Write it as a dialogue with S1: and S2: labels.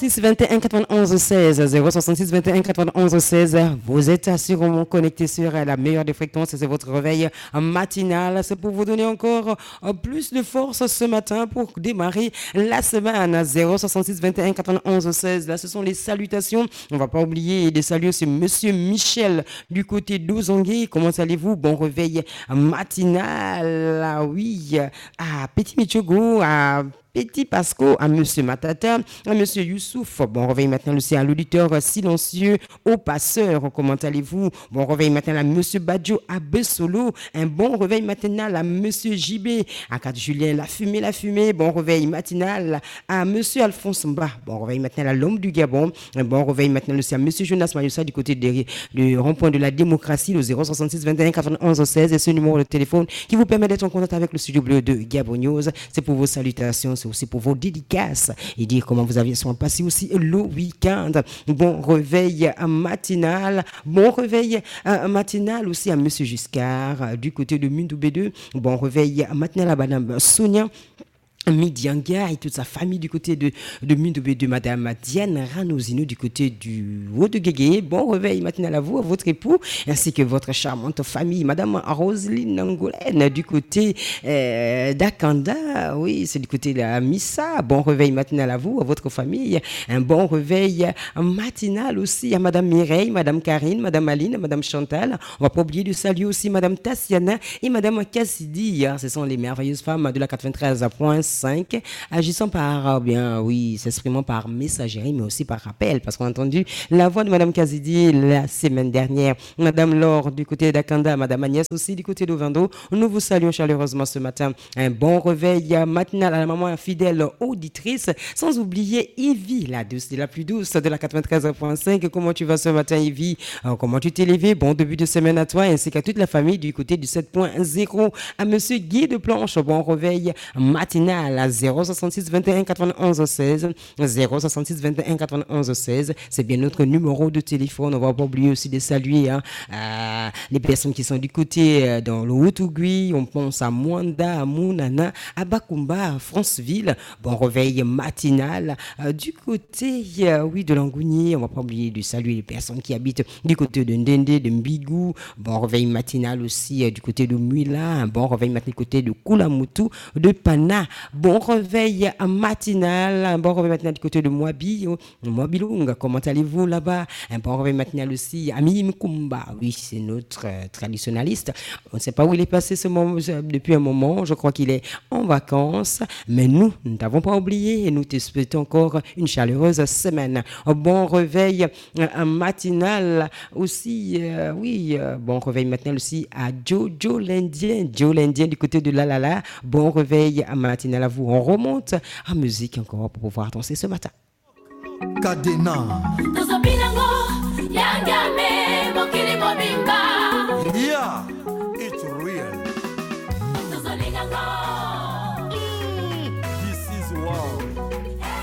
S1: 066 21 91 16 066 21 91 16. Vous êtes sûrement connectés sur la meilleure des fréquences. C'est votre réveil matinal. C'est pour vous donner encore plus de force ce matin pour démarrer la semaine. 066 21 91 16. Là, ce sont les salutations. On ne va pas oublier de saluer aussi Monsieur Michel du côté d'Ozongué. Comment allez-vous? Bon réveil matinal. Ah oui, à Petit Michogo, à Petit Pasco, à Monsieur Matata, à Monsieur Youssouf. Bon réveil maintenant aussi à l'auditeur silencieux, au passeur. Comment allez-vous? Bon réveil maintenant à Monsieur Badjo à Bessolo. Un bon réveil matinal à Monsieur JB, à Kat Julien la fumée. Bon réveil matinal à Monsieur Alphonse Mba. Bon réveil matinal à l'homme du Gabon. Un bon réveil maintenant aussi à Monsieur Jonas Mayoussa du côté du rond-point de la démocratie, le 066 21 91 16. Et ce numéro de téléphone qui vous permet d'être en contact avec le studio bleu de Gabon News. C'est pour vos salutations, c'est aussi pour vos dédicaces et dire comment vous aviez soin passé aussi le week-end. Bon réveil matinal. Bon réveil matinal aussi à Monsieur Giscard du côté de Mindou B2. Bon réveil matinal à Madame Sonia Midianga et toute sa famille du côté de Mindoubé de Madame Diane Ranozino du côté du Haut de Guégué. Bon réveil matinal à vous, à votre époux, ainsi que votre charmante famille, Madame Roselyne Nangolène du côté d'Akanda. Oui, c'est du côté de la Missa. Bon réveil matinal à vous, à votre famille. Un bon réveil matinal aussi à Madame Mireille, Madame Karine, Madame Aline, Madame Chantal. On va pas oublier de saluer aussi Madame Tassiana et Madame Cassidy. Ce sont les merveilleuses femmes de la 93.5, agissant par, s'exprimant par messagerie, mais aussi par rappel, parce qu'on a entendu la voix de Madame Kazidi la semaine dernière, Madame Laure du côté d'Akanda, Madame Agnès aussi du côté d'Ovando. Nous vous saluons chaleureusement ce matin. Un bon réveil matinal à la maman fidèle auditrice, sans oublier Yvi, la plus douce de la 93.5. Comment tu vas ce matin, Yvi? Comment tu t'es levé? Bon début de semaine à toi, ainsi qu'à toute la famille du côté du 7.0. À Monsieur Guy de Planche, bon réveil matinal à 066 21 91 16 066 21 91 16. C'est bien notre numéro de téléphone. On va pas oublier aussi de saluer les personnes qui sont du côté dans le Haut-Ougui. On pense à Mwanda, à Mounana, à Bakumba, à Franceville. Bon réveil matinal du côté de Langougny. On va pas oublier de saluer les personnes qui habitent du côté de Ndende, de Mbigou. Bon réveil matinal aussi du côté de Muila. Un bon réveil matinal du côté de Kulamutu, de Pana. Bon réveil matinal, un bon réveil matinal du côté de Moabilung. Comment allez-vous là-bas? Un bon réveil matinal aussi à Mimkumba. Oui, c'est notre traditionnaliste. On ne sait pas où il est passé depuis un moment. Je crois qu'il est en vacances. Mais nous ne t'avons pas oublié et nous te souhaitons encore une chaleureuse semaine. Bon réveil matinal aussi, bon réveil matinal aussi à Jojo l'Indien du côté de Lalala. Bon réveil matinal à vous. On remonte à musique encore pour pouvoir danser ce matin.
S2: Kadena
S3: Tuzopinango, yangame, mokili mobimba.
S2: Yeah.